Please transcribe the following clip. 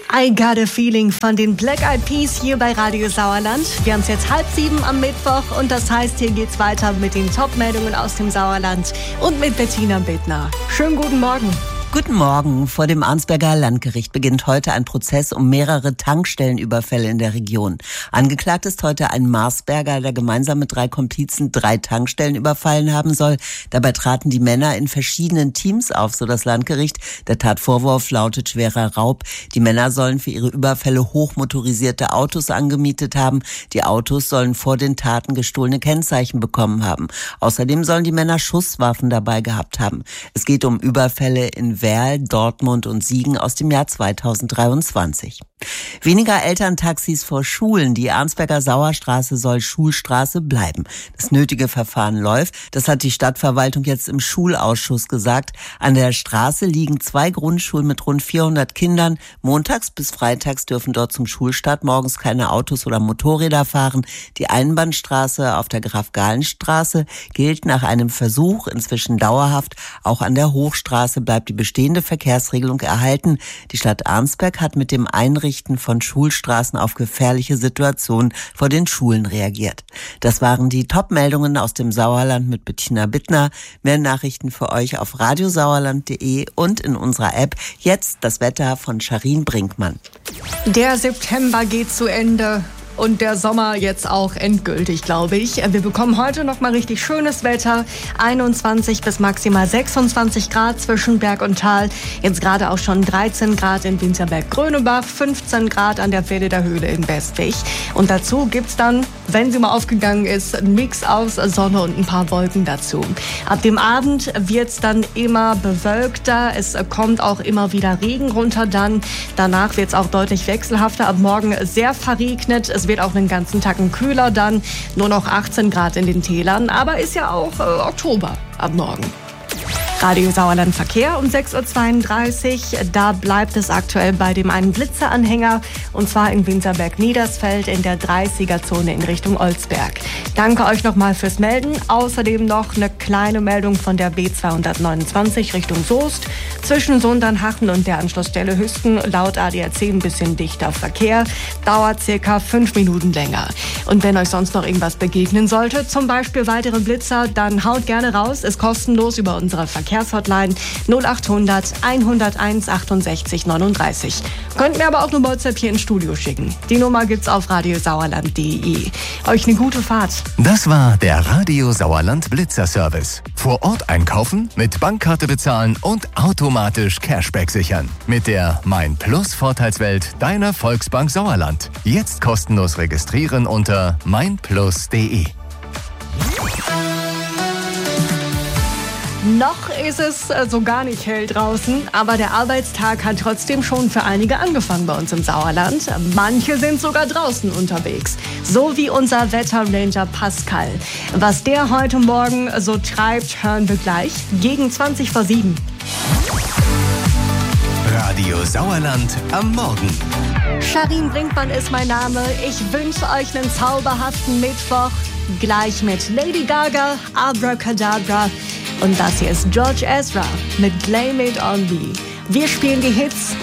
I Got a Feeling von den Black Eyed Peas hier bei Radio Sauerland. Wir haben es jetzt 6:30 am Mittwoch und das heißt, hier geht's weiter mit den Top-Meldungen aus dem Sauerland und mit Bettina Bittner. Schönen guten Morgen. Guten Morgen. Vor dem Arnsberger Landgericht beginnt heute ein Prozess um mehrere Tankstellenüberfälle in der Region. Angeklagt ist heute ein Marsberger, der gemeinsam mit 3 Komplizen 3 Tankstellen überfallen haben soll. Dabei traten die Männer in verschiedenen Teams auf, so das Landgericht. Der Tatvorwurf lautet schwerer Raub. Die Männer sollen für ihre Überfälle hochmotorisierte Autos angemietet haben. Die Autos sollen vor den Taten gestohlene Kennzeichen bekommen haben. Außerdem sollen die Männer Schusswaffen dabei gehabt haben. Es geht um Überfälle in Werl, Dortmund und Siegen aus dem Jahr 2023. Weniger Elterntaxis vor Schulen. Die Arnsberger Sauerstraße soll Schulstraße bleiben. Das nötige Verfahren läuft. Das hat die Stadtverwaltung jetzt im Schulausschuss gesagt. An der Straße liegen 2 Grundschulen mit rund 400 Kindern. Montags bis freitags dürfen dort zum Schulstart morgens keine Autos oder Motorräder fahren. Die Einbahnstraße auf der Graf-Gahlen-Straße gilt nach einem Versuch inzwischen dauerhaft. Auch an der Hochstraße bleibt die bestehende Verkehrsregelung erhalten. Die Stadt Arnsberg hat mit dem Einrichten von Schulstraßen auf gefährliche Situationen vor den Schulen reagiert. Das waren die Top-Meldungen aus dem Sauerland mit Bettina Bittner. Mehr Nachrichten für euch auf radiosauerland.de und in unserer App. Jetzt das Wetter von Charin Brinkmann. Der September geht zu Ende. Und der Sommer jetzt auch endgültig, glaube ich. Wir bekommen heute noch mal richtig schönes Wetter. 21 bis maximal 26 Grad zwischen Berg und Tal. Jetzt gerade auch schon 13 Grad in Winterberg-Grönebach, 15 Grad an der Pferde der Höhle in Westwig. Und dazu gibt's dann, wenn sie mal aufgegangen ist, einen Mix aus Sonne und ein paar Wolken dazu. Ab dem Abend wird's dann immer bewölkter. Es kommt auch immer wieder Regen runter dann. Danach wird's auch deutlich wechselhafter. Ab morgen sehr verregnet. Es wird auch den ganzen Tag kühler dann, nur noch 18 Grad in den Tälern, aber ist ja auch Oktober ab morgen. Radio Sauerland Verkehr um 6:32 Uhr. Da bleibt es aktuell bei dem einen Blitzeranhänger und zwar in Winterberg-Niedersfeld in der 30er-Zone in Richtung Olsberg. Danke euch nochmal fürs Melden. Außerdem noch eine kleine Meldung von der B229 Richtung Soest. Zwischen Sundernhachen und der Anschlussstelle Hüsten laut ADAC ein bisschen dichter Verkehr. Dauert circa 5 Minuten länger. Und wenn euch sonst noch irgendwas begegnen sollte, zum Beispiel weitere Blitzer, dann haut gerne raus. Ist kostenlos über unsere Verkehrshotline 0800 101 68 39. Könnt mir aber auch eine WhatsApp hier ins Studio schicken. Die Nummer gibt's auf radiosauerland.de. Euch eine gute Fahrt. Das war der Radio Sauerland Blitzer Service. Vor Ort einkaufen, mit Bankkarte bezahlen und automatisch Cashback sichern. Mit der Mein Plus Vorteilswelt deiner Volksbank Sauerland. Jetzt kostenlos registrieren unter meinplus.de. Noch ist es so gar nicht hell draußen, aber der Arbeitstag hat trotzdem schon für einige angefangen bei uns im Sauerland. Manche sind sogar draußen unterwegs, so wie unser Wetterranger Pascal. Was der heute Morgen so treibt, hören wir gleich gegen 7:20. Radio Sauerland am Morgen. Charin Brinkmann ist mein Name. Ich wünsche euch einen zauberhaften Mittwoch. Gleich mit Lady Gaga, Abracadabra. Und das hier ist George Ezra mit Blame It On Me. Wir spielen die Hits